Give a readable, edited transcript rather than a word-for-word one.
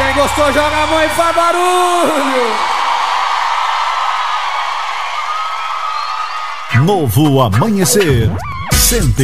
Quem gostou, joga a mão e faz barulho. Novo Amanhecer.